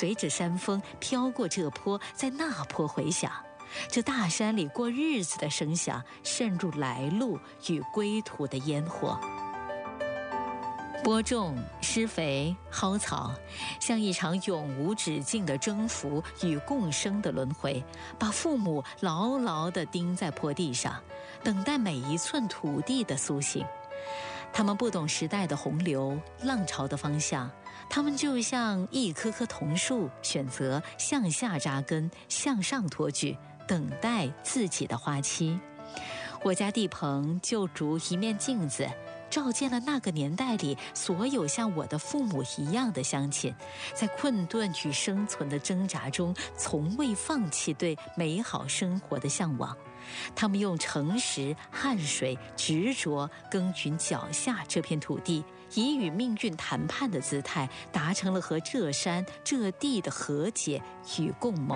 随着山风飘过这坡，在那坡回响。这大山里过日子的声响，渗入来路与归途的烟火。播种、施肥、薅草，像一场永无止境的征服与共生的轮回，把父母牢牢地钉在坡地上，等待每一寸土地的苏醒。他们不懂时代的洪流、浪潮的方向，他们就像一棵棵桐树，选择向下扎根，向上托举，等待自己的花期。我家地棚就如一面镜子，照见了那个年代里所有像我的父母一样的乡亲，在困顿与生存的挣扎中，从未放弃对美好生活的向往。他们用诚实、汗水、执着耕耘脚下这片土地，以与命运谈判的姿态，达成了和这山这地的和解与共谋。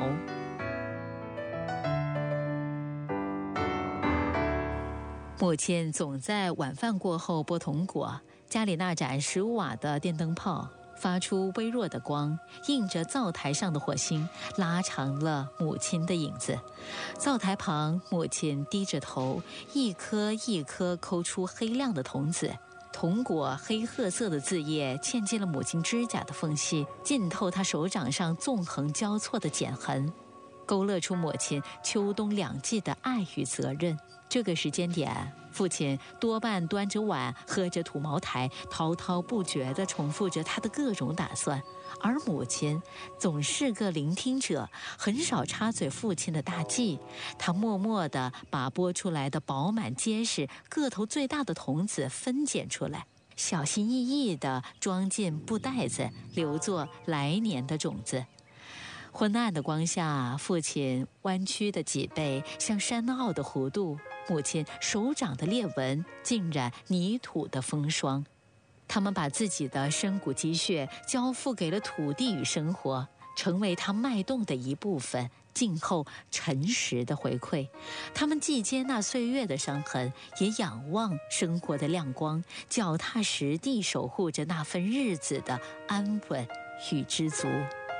母亲总在晚饭过后剥铜果，家里那盏15瓦的电灯泡发出微弱的光，映着灶台上的火星，拉长了母亲的影子。灶台旁，母亲低着头，一颗一颗抠出黑亮的铜子，铜果黑褐色的字叶嵌进了母亲指甲的缝隙，浸透她手掌上纵横交错的茧痕，勾勒出母亲秋冬两季的爱与责任。这个时间点，父亲多半端着碗，喝着土茅台，滔滔不绝地重复着他的各种打算，而母亲总是个聆听者，很少插嘴父亲的大计。她默默地把剥出来的饱满结实、个头最大的铜子分拣出来，小心翼翼地装进布袋子，留作来年的种子。昏暗的光下，父亲弯曲的脊背像山坳的弧度，母亲手掌的裂纹浸染泥土的风霜。他们把自己的深谷积血交付给了土地与生活，成为它脉动的一部分，静候诚实的回馈。他们既接纳岁月的伤痕，也仰望生活的亮光，脚踏实地守护着那份日子的安稳与知足。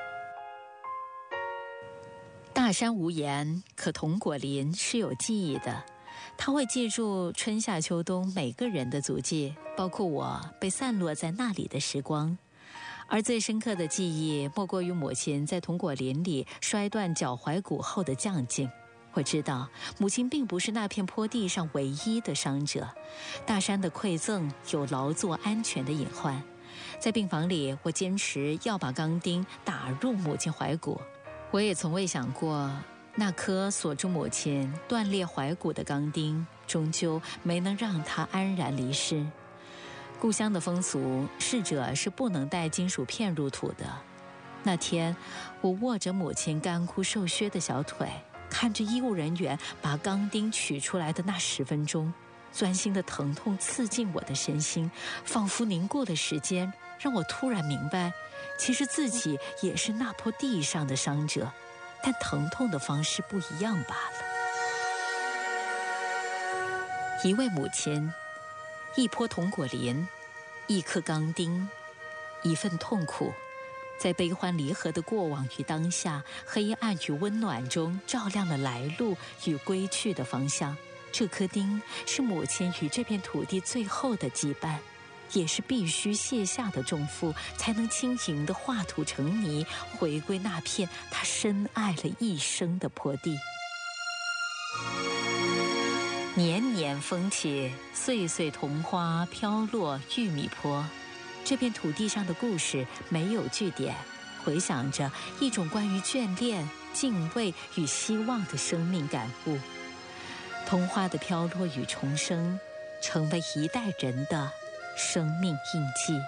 大山无言，可铜果林是有记忆的。它会记住春夏秋冬每个人的足迹，包括我被散落在那里的时光。而最深刻的记忆，莫过于母亲在铜果林里摔断脚踝骨后的将劲。我知道，母亲并不是那片坡地上唯一的伤者。大山的馈赠有劳作安全的隐患。在病房里，我坚持要把钢钉打入母亲怀骨。我也从未想过，那颗锁住母亲断裂怀骨的钢钉，终究没能让她安然离世。故乡的风俗，逝者是不能带金属片入土的。那天，我握着母亲干枯瘦削的小腿，看着医务人员把钢钉取出来的那10分钟，钻心的疼痛刺进我的身心，仿佛凝固的时间，让我突然明白，其实自己也是那坡地上的伤者，但疼痛的方式不一样罢了。一位母亲，一坡铜果林，一颗钢钉，一份痛苦，在悲欢离合的过往与当下，黑暗与温暖中照亮了来路与归去的方向。这颗钉是母亲与这片土地最后的羁绊，也是必须卸下的重负，才能轻盈地化土成泥，回归那片他深爱了一生的坡地。年年风起，岁岁桐花飘落玉米坡。这片土地上的故事没有句点，回想着一种关于眷恋、敬畏与希望的生命感悟。桐花的飘落与重生，成为一代人的生命印记。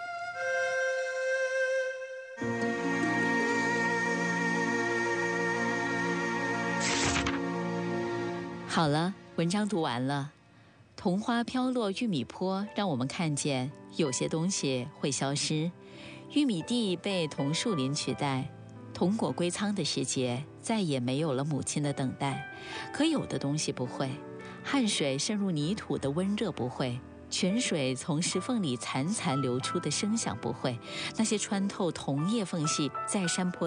好了，文章读完了。桐花飘落玉米坡，让我们看见有些东西会消失。玉米地被桐树林取代，铜果归仓的时节再也没有了母亲的等待。可有的东西不会，汗水渗入泥土的温热不会，泉水从石缝里潺潺流出的声响不会，那些穿透桐叶缝隙在山坡